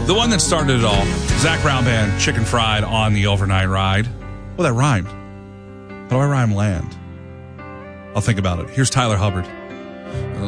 The one that started it all. Zac Brown Band, Chicken Fried on the overnight ride. Well, that rhymed. How do I rhyme land? I'll think about it. Here's Tyler Hubbard.